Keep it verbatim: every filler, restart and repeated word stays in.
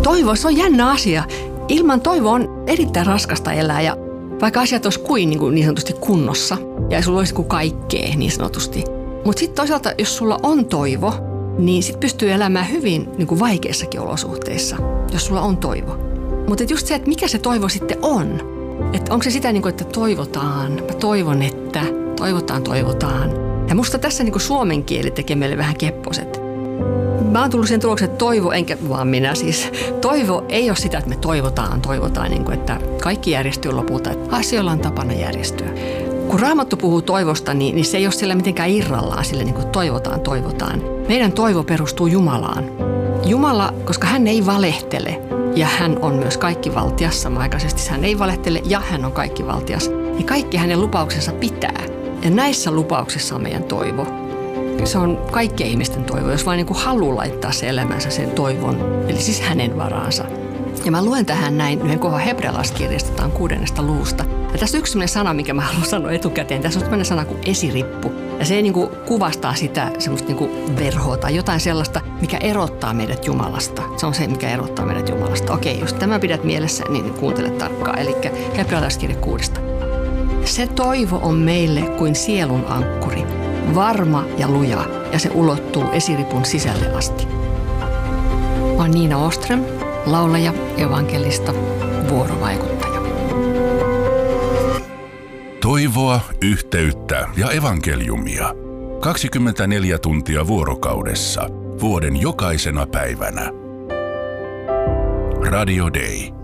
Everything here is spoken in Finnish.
Toivo, se on jännä asia. Ilman toivoa on erittäin raskasta elää ja vaikka asiat olisi kuin niin, kuin niin sanotusti kunnossa ja sulla olisi kuin kaikkea niin sanotusti. Mutta sitten toisaalta, jos sulla on toivo, niin sitten pystyy elämään hyvin niin kuin vaikeissakin olosuhteissa, jos sulla on toivo. Mutta just se, että mikä se toivo sitten on. Että onko se sitä, niin kuin, että toivotaan, mä toivon, että toivotaan, toivotaan. Ja musta tässä niin kuin suomen kieli tekee meille vähän kepposet. Mä oon tullut siihen tulokseen, että toivo, enkä vaan minä siis. Toivo ei ole sitä, että me toivotaan, toivotaan, niin kuin, että kaikki järjestyy lopulta. Että asioilla on tapana järjestyä. Kun Raamattu puhuu toivosta, niin, niin se ei ole siellä mitenkään irrallaan, sille niin kuin toivotaan, toivotaan. Meidän toivo perustuu Jumalaan. Jumala, koska hän ei valehtele ja hän on myös kaikkivaltias samanaikaisesti, hän ei valehtele ja hän on kaikkivaltias, niin kaikki hänen lupauksensa pitää. Ja näissä lupauksissa on meidän toivo. Se on kaikkien ihmisten toivo, jos vain niin kuin haluaa laittaa se elämänsä sen toivon, eli siis hänen varaansa. Ja mä luen tähän näin yhden kohdan hebrealaiskirjasta, tämä on kuudennesta luvusta. Ja tässä on yksi sellainen sana, mikä mä haluan sanoa etukäteen. Tässä on sellainen sana kuin esirippu. Ja se niin kuin kuvastaa sitä semmoista niin kuin verhoa tai jotain sellaista, mikä erottaa meidät Jumalasta. Se on se, mikä erottaa meidät Jumalasta. Okei, jos tämä pidät mielessä, niin kuuntele tarkkaan. Eli hebrealaiskirja kuudesta. Se toivo on meille kuin sielun ankkuri, varma ja luja, ja se ulottuu esiripun sisälle asti. Mä oon Niina Åström, laulaja, evankelista, vuorovaikuttaja. Toivoa, yhteyttä ja evankeliumia. kaksikymmentäneljä tuntia vuorokaudessa, vuoden jokaisena päivänä. Radio Day.